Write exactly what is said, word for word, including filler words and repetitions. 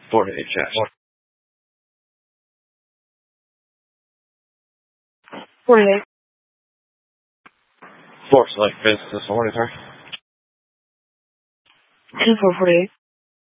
forty-eight chest. forty-eight. Four select business order. ten four forty-eight.